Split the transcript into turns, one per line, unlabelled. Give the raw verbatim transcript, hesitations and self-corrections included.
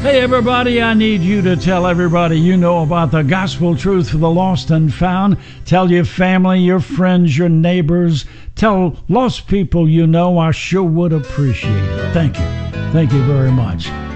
Hey, everybody, I need you to tell everybody you know about the gospel truth for the lost and found. Tell your family, your friends, your neighbors. Tell lost people you know. I sure would appreciate it. Thank you. Thank you very much.